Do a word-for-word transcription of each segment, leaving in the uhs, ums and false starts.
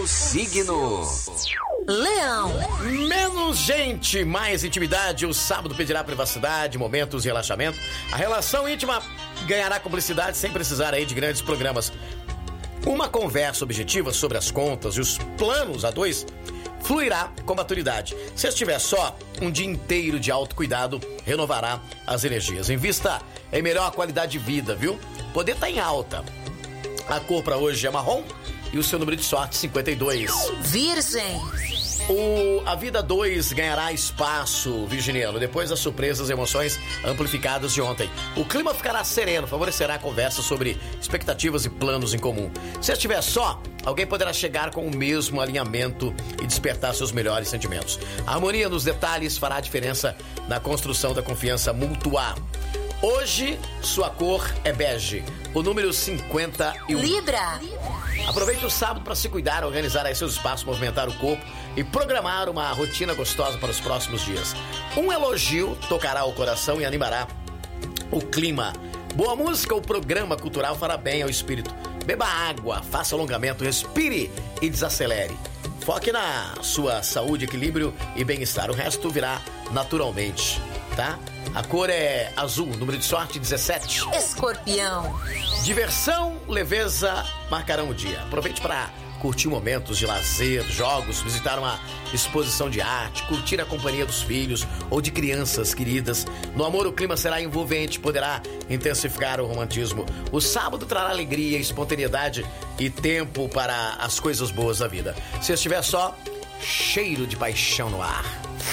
signo: Leão. Menos gente, mais intimidade. O sábado pedirá privacidade, momentos de relaxamento. A relação íntima ganhará cumplicidade sem precisar aí de grandes programas. Uma conversa objetiva sobre as contas e os planos a dois fluirá com maturidade. Se estiver só, um dia inteiro de autocuidado renovará as energias. Invista em melhor qualidade de vida, viu? Poder tá em alta. A cor para hoje é marrom e o seu número de sorte cinquenta e dois. Virgem. O, a vida dois ganhará espaço, virginiano, depois das surpresas e emoções amplificadas de ontem. O clima ficará sereno, favorecerá a conversa sobre expectativas e planos em comum. Se estiver só, alguém poderá chegar com o mesmo alinhamento e despertar seus melhores sentimentos. A harmonia nos detalhes fará a diferença na construção da confiança mútua. Hoje, sua cor é bege, o número cinquenta e um. Libra. Aproveite o sábado para se cuidar, organizar aí seus espaços, movimentar o corpo e programar uma rotina gostosa para os próximos dias. Um elogio tocará o coração e animará o clima. Boa música ou programa cultural fará bem ao espírito. Beba água, faça alongamento, respire e desacelere. Foque na sua saúde, equilíbrio e bem-estar. O resto virá naturalmente, tá? A cor é azul, número de sorte dezessete. Escorpião. Diversão, leveza marcarão o dia. Aproveite para curtir momentos de lazer, jogos, visitar uma exposição de arte, curtir a companhia dos filhos ou de crianças queridas. No amor, o clima será envolvente, poderá intensificar o romantismo. O sábado trará alegria, espontaneidade e tempo para as coisas boas da vida. Se estiver só, cheiro de paixão no ar.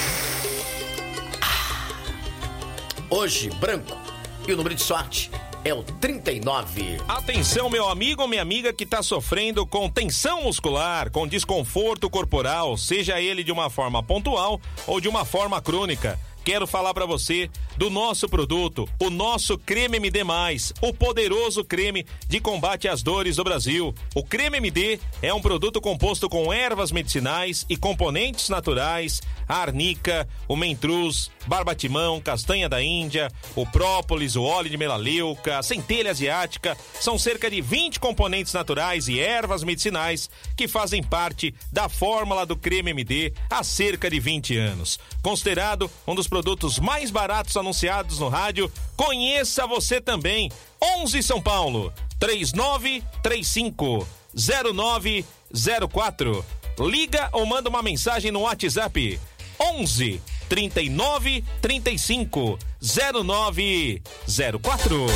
Hoje, branco. E o número de sorte é o trinta e nove. Atenção, meu amigo ou minha amiga que está sofrendo com tensão muscular, com desconforto corporal, seja ele de uma forma pontual ou de uma forma crônica. Quero falar para você do nosso produto, o nosso Creme M D mais, o poderoso creme de combate às dores do Brasil. O Creme M D é um produto composto com ervas medicinais e componentes naturais, a arnica, o mentruz, barbatimão, castanha da Índia, o própolis, o óleo de melaleuca, a centelha asiática. São cerca de vinte componentes naturais e ervas medicinais que fazem parte da fórmula do Creme M D há cerca de vinte anos. Considerado um dos produtos mais baratos anunciados no rádio, conheça você também. onze São Paulo, três nove três cinco zero nove zero quatro. Liga ou manda uma mensagem no WhatsApp onze trinta e nove trinta e cinco zero nove zero quatro.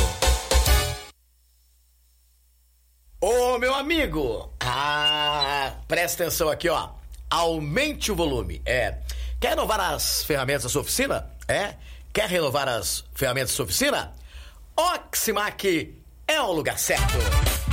Ô, meu amigo, ah, presta atenção aqui, ó. Aumente o volume. É. Quer renovar as ferramentas da sua oficina? É? Quer renovar as ferramentas da sua oficina? Oximac é o lugar certo.